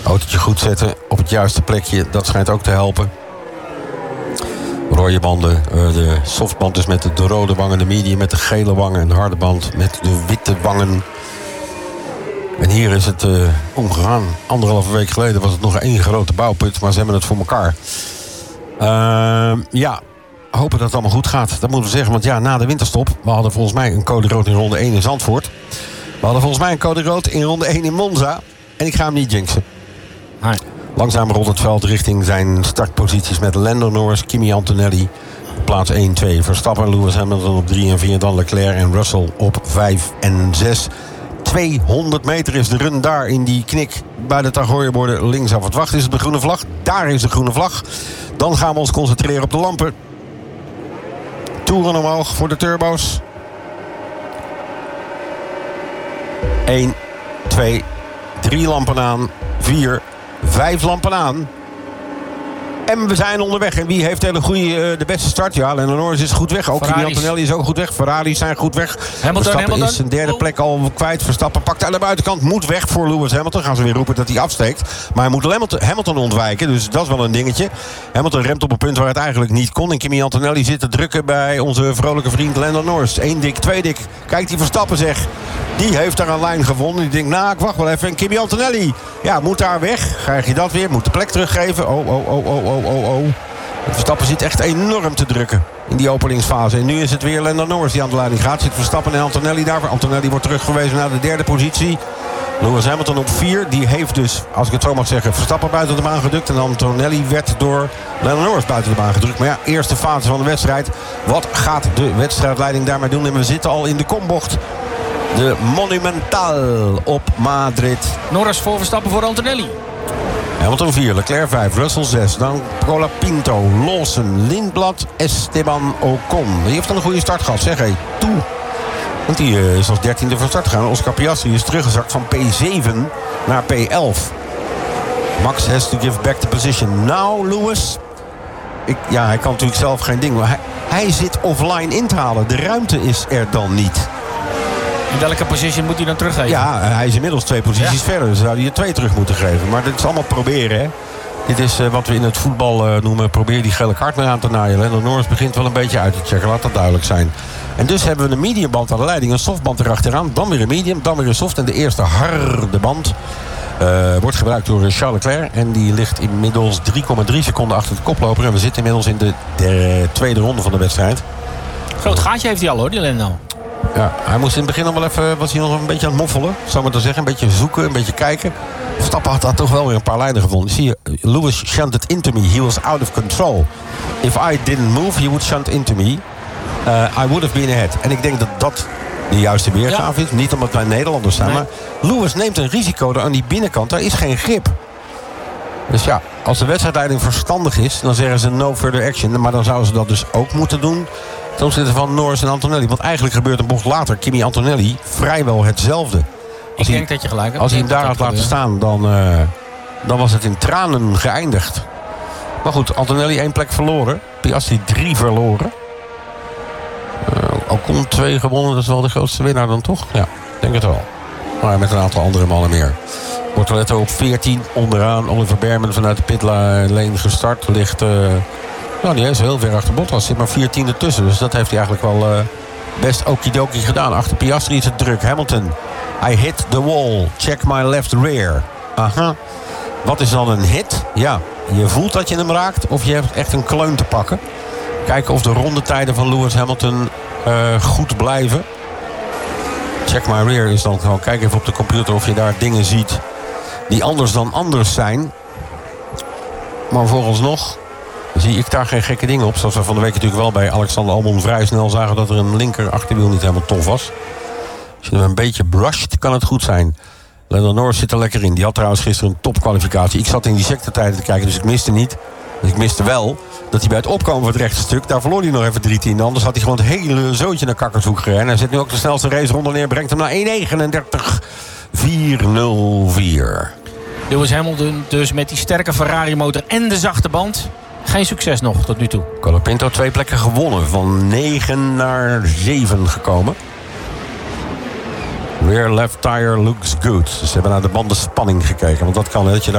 Autootje goed zetten op het juiste plekje, dat schijnt ook te helpen. Rode banden, de softband is met de rode wangen, de medium met de gele wangen en de harde band met de witte wangen. En hier is het omgegaan. 1,5 week geleden was het nog 1 grote bouwput, maar ze hebben het voor elkaar. Hopen dat het allemaal goed gaat. Dat moeten we zeggen, want ja, na de winterstop, we hadden volgens mij een code rood in ronde 1 in Zandvoort. We hadden volgens mij een code rood in ronde 1 in Monza. En ik ga hem niet jinxen. Nee. Langzaam rond het veld richting zijn startposities met Lando Norris, Kimi Antonelli. Plaats 1, 2. Verstappen, Lewis Hamilton op 3 en 4. Dan Leclerc en Russell op 5 en 6. 200 meter is de run daar in die knik bij de Tagoyeborden linksaf. Wat wacht is het de groene vlag? Daar is de groene vlag. Dan gaan we ons concentreren op de lampen. Toeren omhoog voor de turbo's. 1, 2, 3 lampen aan. 4, 5 lampen aan. En we zijn onderweg. En wie heeft de beste start? Ja, Lando Norris is goed weg. Ook Kimi Antonelli is ook goed weg. Ferraris zijn goed weg. Verstappen is zijn derde plek al kwijt. Verstappen pakt aan de buitenkant. Moet weg voor Lewis Hamilton. Gaan ze weer roepen dat hij afsteekt. Maar hij moet Hamilton ontwijken. Dus dat is wel een dingetje. Hamilton remt op een punt waar het eigenlijk niet kon. En Kimi Antonelli zit te drukken bij onze vrolijke vriend Lando Norris. 1 dik, 2 dik. Kijk die Verstappen zeg. Die heeft daar een lijn gevonden. Die denkt, ik wacht wel even. En Kimi Antonelli, moet daar weg. Krijg je dat weer? Moet de plek teruggeven. Oh. Verstappen zit echt enorm te drukken in die openingsfase. En nu is het weer Lando Norris die aan de leiding gaat. Zit Verstappen en Antonelli daar. Antonelli wordt teruggewezen naar de derde positie. Lewis Hamilton op 4. Die heeft dus, als ik het zo mag zeggen, Verstappen buiten de baan gedrukt. En Antonelli werd door Lando Norris buiten de baan gedrukt. Maar ja, eerste fase van de wedstrijd. Wat gaat de wedstrijdleiding daarmee doen? En we zitten al in de kombocht. De Monumental op Madrid. Norris voor Verstappen voor Antonelli. Hamilton 4, Leclerc 5, Russell 6. Dan Colapinto, Lawson, Lindblad, Esteban Ocon. Die heeft dan een goede start gehad, zeg hé. Toe. Want die is als 13e van start gegaan. Oscar Piastri is teruggezakt van P7 naar P11. Max has to give back the position. Now, Lewis. Hij kan natuurlijk zelf geen ding. Maar hij zit offline in te halen. De ruimte is er dan niet. In welke positie moet hij dan teruggeven? Ja, hij is inmiddels 2 posities verder. Dus zou hij er 2 terug moeten geven. Maar dit is allemaal proberen, hè. Dit is wat we in het voetbal noemen... probeer die gele kaart maar aan te naaien. En de Norris begint wel een beetje uit te checken. Laat dat duidelijk zijn. En dus hebben we een mediumband aan de leiding. Een softband erachteraan. Dan weer een medium. Dan weer een soft. En de eerste harde band wordt gebruikt door Charles Leclerc. En die ligt inmiddels 3,3 seconden achter de koploper. En we zitten inmiddels in de tweede ronde van de wedstrijd. Groot gaatje heeft hij al hoor, die Lando. Ja, hij moest in het begin nog wel even, was hij nog een beetje aan het moffelen. Zou maar te zeggen, een beetje zoeken, een beetje kijken. Verstappen had toch wel weer een paar lijnen gevonden. Zie je, Lewis shunted into me. He was out of control. If I didn't move, he would shunt into me. I would have been ahead. En ik denk dat dat de juiste weergave is. Niet omdat wij Nederlanders zijn, maar Lewis neemt een risico aan die binnenkant. Daar is geen grip. Dus ja, als de wedstrijdleiding verstandig is, dan zeggen ze no further action. Maar dan zouden ze dat dus ook moeten doen ten opzichte van Norris en Antonelli. Want eigenlijk gebeurt een bocht later, Kimi Antonelli, vrijwel hetzelfde. Ik denk dat je gelijk hebt. Als hij hem daar had laten staan, dan was het in tranen geëindigd. Maar goed, Antonelli 1 plek verloren. Piastri 3 verloren. Ocon 2 gewonnen, dat is wel de grootste winnaar dan toch? Ja, denk het wel. Maar met een aantal andere mannen meer. Bortoletto op 14 onderaan. Oliver Bearman vanuit de pitlane gestart. Ligt niet eens heel ver achter Bottas. Zit maar 14 ertussen. Dus dat heeft hij eigenlijk wel best okidoki gedaan. Achter Piastri is het druk. Hamilton. I hit the wall. Check my left rear. Aha. Wat is dan een hit? Ja, je voelt dat je hem raakt. Of je hebt echt een kleun te pakken. Kijken of de rondetijden van Lewis Hamilton goed blijven. Check my rear is dan gewoon... Kijk even op de computer of je daar dingen ziet die anders dan anders zijn. Maar vooralsnog zie ik daar geen gekke dingen op. Zoals we van de week natuurlijk wel bij Alexander Albon vrij snel zagen dat er een linker achterwiel niet helemaal tof was. Als je hem een beetje brusht, kan het goed zijn. Lando Norris zit er lekker in. Die had trouwens gisteren een topkwalificatie. Ik zat in die sectortijden te kijken, dus ik miste niet. Dus ik miste wel dat hij bij het opkomen van het rechte stuk, daar verloor hij nog even 3 tienden. Anders had hij gewoon het hele zootje naar Kakkershoek gereden. En hij zet nu ook de snelste raceronde neer. Brengt hem naar 1:39.404. Lewis Hamilton dus met die sterke Ferrari motor en de zachte band. Geen succes nog tot nu toe. Colapinto 2 plekken gewonnen. Van 9 naar 7 gekomen. Rear left tire looks good. Dus ze hebben naar de bandenspanning gekeken. Want dat kan, hè, dat je